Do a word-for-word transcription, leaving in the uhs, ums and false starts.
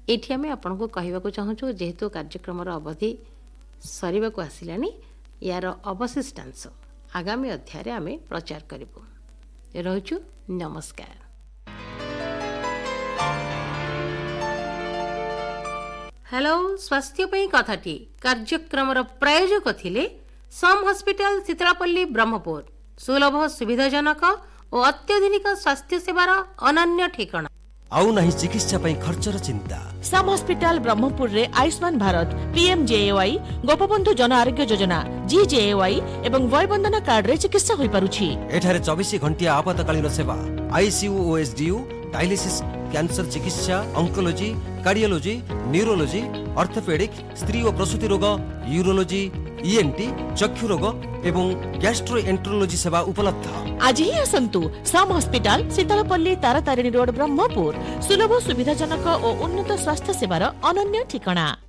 एठी आमे आपनको कहबाको चाहूँ जेहेतु कार्यक्रम अवधि सरीबा को आसिलानी यार अवशिष्टांश आगामी अध्याय आमे प्रचार करिबु। रहुछु नमस्कार। हेलो स्वास्थ्य पई कथाटी कार्यक्रम प्रायोजक थिले सम हॉस्पिटल शीतलापल्ली ब्रह्मपुर सुलभ सुविधाजनक और अत्याधुनिक स्वास्थ्य सेवार अनन्य ठिकाना आउ नहीं चिकित्सा पई खर्चर चिंता। सम हॉस्पिटल ब्रह्मपुर रे आयुष्मान भारत पीएमजेएवाई गोपबंधु जन आरोग्य योजना जीजेएवाई एवं वयबंधना कार्ड रे चिकित्सा होई पारुछि। एठारे चौबीस घंटिया आपातकालीन सेवा आईसीयू ओएसडीयू डायलिसिस कैंसर चिकित्सा ऑन्कोलॉजी कार्डियोलॉजी न्यूरोलॉजी ऑर्थोपेडिक स्त्री और प्रसूति रोग यूरोलॉजी ईएनटी चक्षु रोग एवं गैस्ट्रोएंट्रोलॉजी सेवा उपलब्ध। आज ही आसंतु सम हॉस्पिटल शीतलपल्ली तारातारिणी रोड ब्रह्मपुर सुलभ सुविधाजनक और उन्नत स्वास्थ्य सेवार अनन्य ठिकाना।